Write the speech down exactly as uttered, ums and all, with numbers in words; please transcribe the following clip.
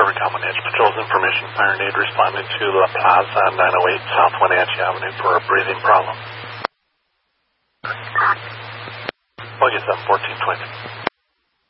Discovery Combination Patrol's information. Fire and aid responding to La Plaza, nine oh eight South Wenatchee Avenue for a breathing problem. Buggy seven fourteen twenty.